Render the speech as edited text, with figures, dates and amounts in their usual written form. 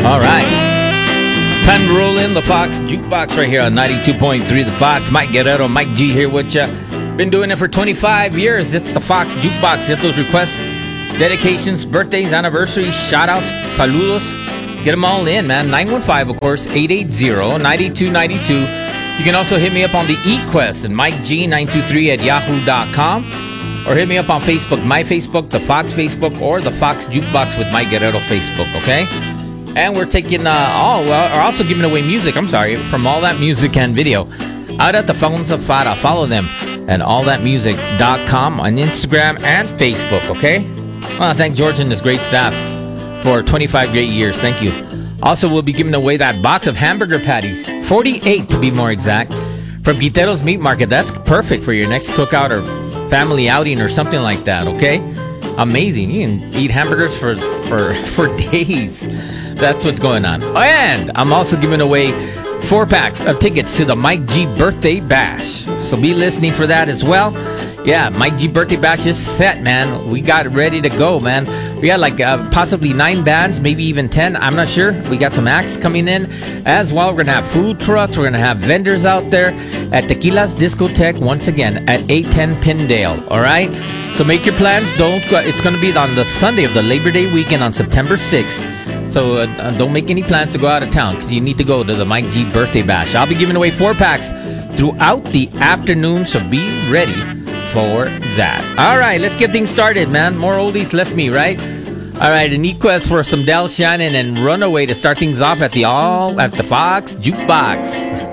All right. Time to roll in the Fox Jukebox right here on 92.3 The Fox. Mike Guerrero, Mike G here with you. Been doing it for 25 years. It's the Fox Jukebox. Get those requests, dedications, birthdays, anniversaries, shout-outs, saludos. Get them all in, man. 915, of course, 880-9292. You can also hit me up on the eQuest and MikeG923 at yahoo.com. Or hit me up on Facebook, my Facebook, the Fox Facebook, or the Fox Jukebox with Mike Guerrero Facebook, okay? And we're taking also giving away music, from All That Music and Video out at the Phones of Fada. Follow them at allthatmusic.com on Instagram and Facebook, okay? I want to thank George and his great staff for 25 great years. Thank you. Also, we'll be giving away that box of hamburger patties, 48 to be more exact, from Quitero's Meat Market. That's perfect for your next cookout or family outing or something like that, okay? Amazing. You can eat hamburgers for days. That's what's going on. And I'm also giving away 4 packs of tickets to the Mike G Birthday Bash. So be listening for that as well. Yeah, Mike G Birthday Bash is set, man. We got it ready to go, man. We got like possibly 9 bands, maybe even 10. I'm not sure. We got some acts coming in as well. We're going to have food trucks. We're going to have vendors out there at Tequila's Discotheque once again at 810 Pindale. All right? So make your plans. It's going to be on the Sunday of the Labor Day weekend on September 6th. So don't make any plans to go out of town because you need to go to the Mike G Birthday Bash. I'll be giving away 4 packs throughout the afternoon, so be ready for that. All right, let's get things started, man. More oldies, less me, right? All right, an request for some Del Shannon and Runaway to start things off at the Fox Jukebox.